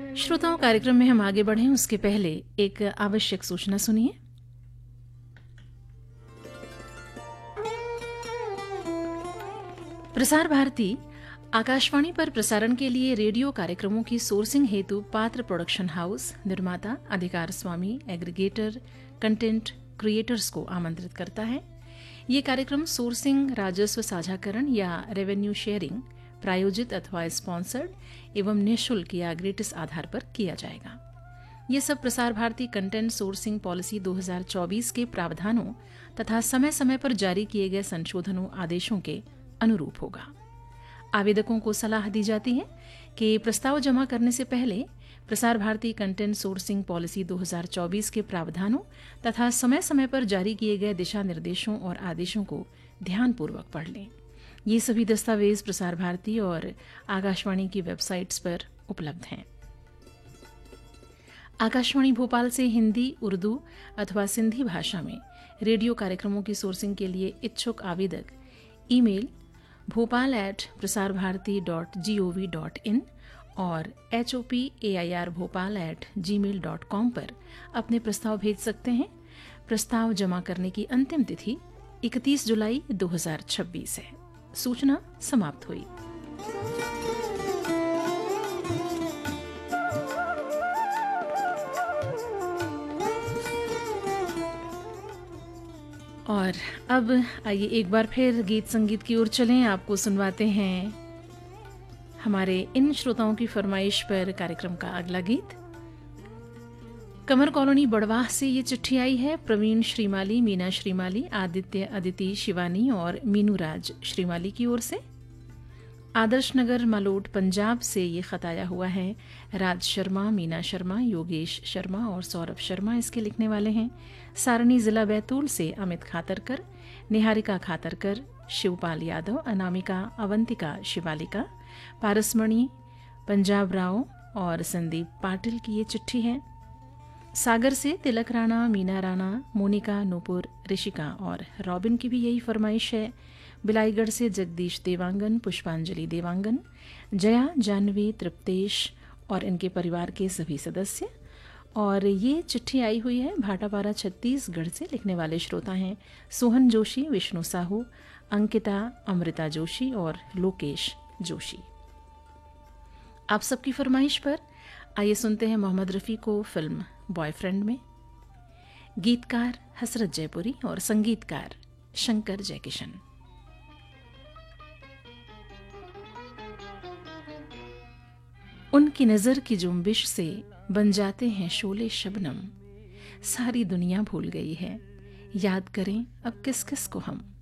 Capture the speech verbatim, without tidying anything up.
श्रोताओं, कार्यक्रम में हम आगे बढ़ें उसके पहले एक आवश्यक सूचना सुनिए। प्रसार भारती आकाशवाणी पर प्रसारण के लिए रेडियो कार्यक्रमों की सोर्सिंग हेतु पात्र प्रोडक्शन हाउस, निर्माता, अधिकार स्वामी, एग्रीगेटर, कंटेंट क्रिएटर्स को आमंत्रित करता है। ये कार्यक्रम सोर्सिंग, राजस्व साझाकरण या रेवेन्यू शेयरिंग, प्रायोजित अथवा स्पॉन्सर्ड एवं निःशुल्क या ग्रेटिस आधार पर किया जाएगा। ये सब Prasar Bharati content sourcing policy दो हज़ार चौबीस के प्रावधानों तथा समय समय पर जारी किए गए संशोधनों आदेशों के अनुरूप होगा। आवेदकों को सलाह दी जाती है कि प्रस्ताव जमा करने से पहले Prasar Bharati content sourcing policy दो हज़ार चौबीस के प्रावधानों तथा समय समय पर जारी किए गए दिशा निर्देशों और आदेशों को ध्यानपूर्वक पढ़ लें। ये सभी दस्तावेज प्रसार भारती और आकाशवाणी की वेबसाइट्स पर उपलब्ध हैं। आकाशवाणी भोपाल से हिंदी, उर्दू अथवा सिंधी भाषा में रेडियो कार्यक्रमों की सोर्सिंग के लिए इच्छुक आवेदक email Bhopal eight Prasar Bharati dot G O V dot in और H O P A I R Bhopal eight ji mail dot com पर अपने प्रस्ताव भेज सकते हैं। प्रस्ताव जमा करने की अंतिम तिथि इकतीस जुलाई दो हज़ार छब्बीस है। सूचना समाप्त हुई। और अब आइए एक बार फिर गीत संगीत की ओर चलें। आपको सुनवाते हैं हमारे इन श्रोताओं की फरमाइश पर कार्यक्रम का अगला गीत। कमर कॉलोनी बड़वाह से ये चिट्ठी आई है। प्रवीण श्रीमाली, मीना श्रीमाली, आदित्य, अदिति, शिवानी और मीनू राज श्रीमाली की ओर से। आदर्श नगर मालोट पंजाब से ये खत आया हुआ है। राज शर्मा, मीना शर्मा, योगेश शर्मा और सौरभ शर्मा इसके लिखने वाले हैं। सारणी जिला बैतूल से अमित खातरकर, निहारिका खातरकर, शिवपाल यादव, अनामिका, अवंतिका, शिवालिका, पारसमणि, पंजाब राव और संदीप पाटिल की ये चिट्ठी है। सागर से तिलक राणा, मीना राणा, मोनिका, नूपुर, ऋषिका और रॉबिन की भी यही फरमाइश है। बिलाईगढ़ से जगदीश देवांगन, पुष्पांजलि देवांगन, जया, जानवी, तृप्तेश और इनके परिवार के सभी सदस्य। और ये चिट्ठी आई हुई है भाटापारा छत्तीसगढ़ से। लिखने वाले श्रोता हैं सोहन जोशी, विष्णु साहू, अंकिता, अमृता जोशी और लोकेश जोशी। आप सबकी फरमाइश पर आइए सुनते हैं मोहम्मद रफ़ी को फिल्म बॉयफ्रेंड में। गीतकार हसरत जयपुरी और संगीतकार शंकर जयकिशन। उनकी नजर की जुम्बिश से बन जाते हैं शोले शबनम। सारी दुनिया भूल गई है, याद करें अब किस किस को हम।